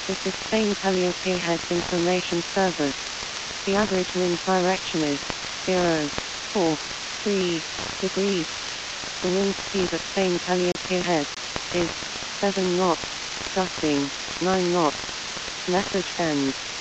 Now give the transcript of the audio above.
This is Spain Calliope Head Information Service. The average wind direction is 0.43 degrees. The wind speed at Spain Calliope Head is 7 knots, gusting 9 knots. Message ends.